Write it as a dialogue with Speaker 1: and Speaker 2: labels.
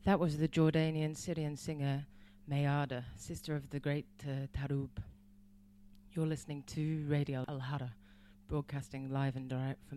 Speaker 1: That was the Jordanian Syrian singer Mayada, sister of the great Tarub. You're listening to Radio Al Hara, broadcasting live and direct from